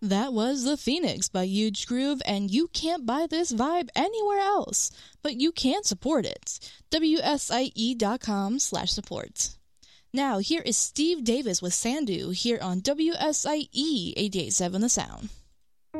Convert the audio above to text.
That was The Phoenix by Huge Groove, and you can't buy this vibe anywhere else, but you can support it. WSIE.com/support. Now, here is Steve Davis with Sandu here on WSIE 88.7 The Sound.